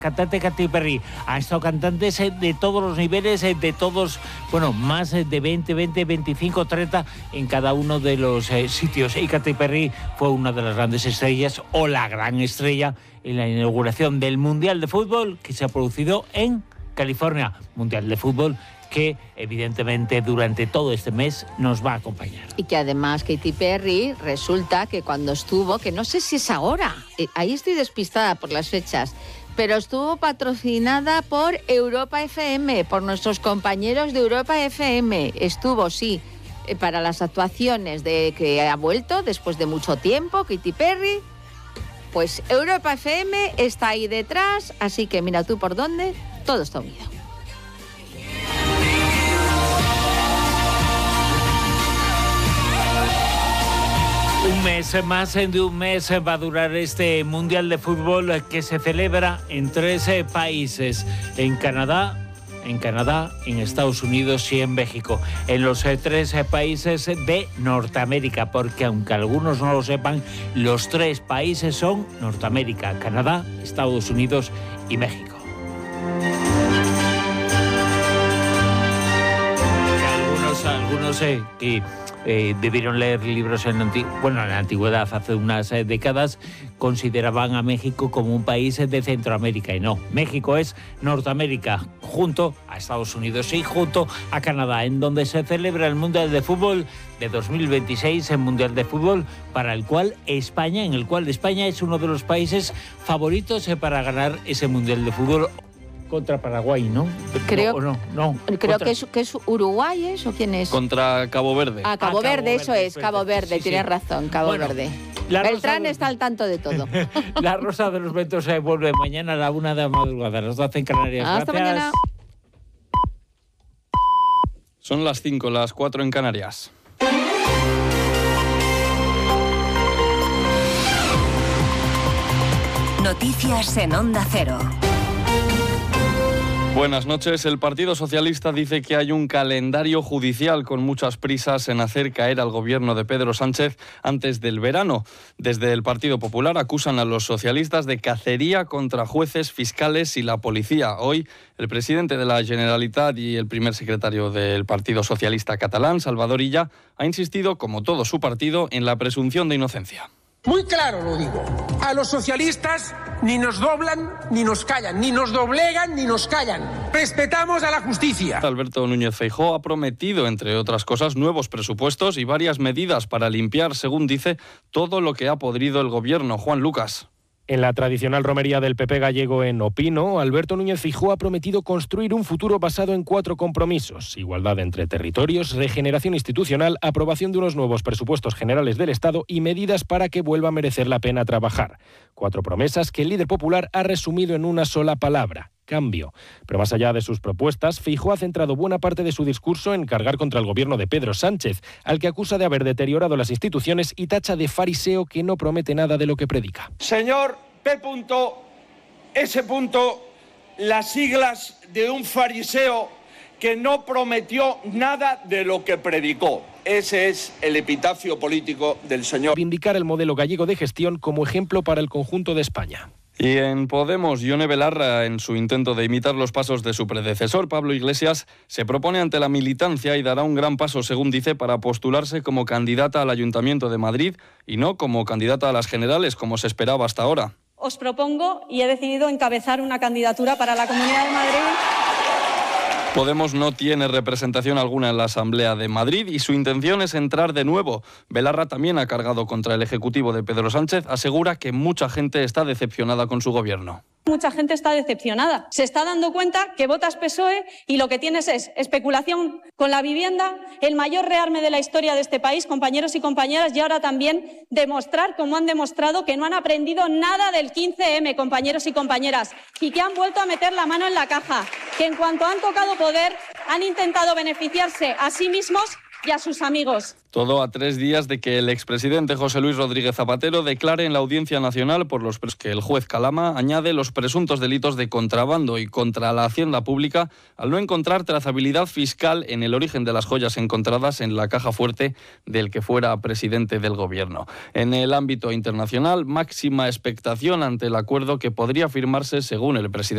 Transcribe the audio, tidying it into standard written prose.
Cantante Katy Perry. Ha estado cantantes de todos los niveles, de todos, bueno, más de 20, 25, 30 en cada uno de los sitios. Y Katy Perry fue una de las grandes estrellas, o la gran estrella, en la inauguración del Mundial de Fútbol que se ha producido en California. Mundial de Fútbol que evidentemente durante todo este mes nos va a acompañar. Y que además Katy Perry resulta que cuando estuvo, que no sé si es ahora, ahí estoy despistada por las fechas, pero estuvo patrocinada por Europa FM, por nuestros compañeros de Europa FM. Estuvo, sí, para las actuaciones de que ha vuelto después de mucho tiempo, Katy Perry. Pues Europa FM está ahí detrás, así que mira tú por dónde, todo está unido. Un mes, más de un mes va a durar este Mundial de Fútbol que se celebra en 13 países, en Canadá, en Estados Unidos y en México, en los 13 países de Norteamérica, porque aunque algunos no lo sepan, los 3 países son Norteamérica, Canadá, Estados Unidos y México. Algunos que debieron leer libros en la antigüedad, hace unas décadas, consideraban a México como un país de Centroamérica, y no, México es Norteamérica, junto a Estados Unidos y junto a Canadá, en donde se celebra el Mundial de Fútbol de 2026, el Mundial de Fútbol en el cual España es uno de los países favoritos para ganar ese Mundial de Fútbol. Contra Paraguay, ¿no? Creo, no. Creo que es Uruguay, ¿es? ¿O quién es? Contra Cabo Verde. Cabo Verde, eso es, Cabo Verde, sí, tienes razón, Cabo Verde. Beltrán está al tanto de todo. La Rosa de los Vientos se vuelve mañana a la 1 de la madrugada, a las 12 en Canarias. Hasta mañana. Son las 5, las 4 en Canarias. Noticias en Onda Cero. Buenas noches. El Partido Socialista dice que hay un calendario judicial con muchas prisas en hacer caer al gobierno de Pedro Sánchez antes del verano. Desde el Partido Popular acusan a los socialistas de cacería contra jueces, fiscales y la policía. Hoy, el presidente de la Generalitat y el primer secretario del Partido Socialista catalán, Salvador Illa, ha insistido, como todo su partido, en la presunción de inocencia. Muy claro lo digo, a los socialistas ni nos doblan ni nos callan, ni nos doblegan ni nos callan. Respetamos a la justicia. Alberto Núñez Feijóo ha prometido, entre otras cosas, nuevos presupuestos y varias medidas para limpiar, según dice, todo lo que ha podrido el gobierno. Juan Lucas. En la tradicional romería del PP gallego en Opino, Alberto Núñez Feijóo ha prometido construir un futuro basado en 4 compromisos: igualdad entre territorios, regeneración institucional, aprobación de unos nuevos presupuestos generales del Estado y medidas para que vuelva a merecer la pena trabajar. 4 promesas que el líder popular ha resumido en una sola palabra: cambio. Pero más allá de sus propuestas, Feijóo ha centrado buena parte de su discurso en cargar contra el gobierno de Pedro Sánchez, al que acusa de haber deteriorado las instituciones y tacha de fariseo que no promete nada de lo que predica. Señor P.S. las siglas de un fariseo que no prometió nada de lo que predicó. Ese es el epitafio político del señor. Vindicar el modelo gallego de gestión como ejemplo para el conjunto de España. Y en Podemos, Ione Belarra, en su intento de imitar los pasos de su predecesor, Pablo Iglesias, se propone ante la militancia y dará un gran paso, según dice, para postularse como candidata al Ayuntamiento de Madrid y no como candidata a las generales, como se esperaba hasta ahora. Os propongo y he decidido encabezar una candidatura para la Comunidad de Madrid. Podemos no tiene representación alguna en la Asamblea de Madrid y su intención es entrar de nuevo. Belarra también ha cargado contra el Ejecutivo de Pedro Sánchez, asegura que mucha gente está decepcionada con su gobierno. Mucha gente está decepcionada. Se está dando cuenta que votas PSOE y lo que tienes es especulación con la vivienda, el mayor rearme de la historia de este país, compañeros y compañeras, y ahora también demostrar, como han demostrado, que no han aprendido nada del 15M, compañeros y compañeras, y que han vuelto a meter la mano en la caja, que en cuanto han tocado poder han intentado beneficiarse a sí mismos y a sus amigos. Todo a 3 días de que el expresidente José Luis Rodríguez Zapatero declare en la Audiencia Nacional por los que el juez Calama añade los presuntos delitos de contrabando y contra la hacienda pública al no encontrar trazabilidad fiscal en el origen de las joyas encontradas en la caja fuerte del que fuera presidente del gobierno. En el ámbito internacional, máxima expectación ante el acuerdo que podría firmarse, según el presidente